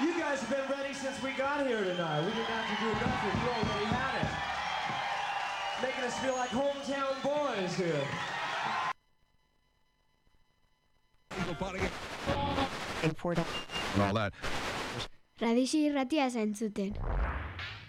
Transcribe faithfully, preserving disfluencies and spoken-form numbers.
You guys have been ready since we got here tonight. We didn't have to do nothing. You already had it. Making us feel like hometown boys here. Tradizio irratia zentzuten.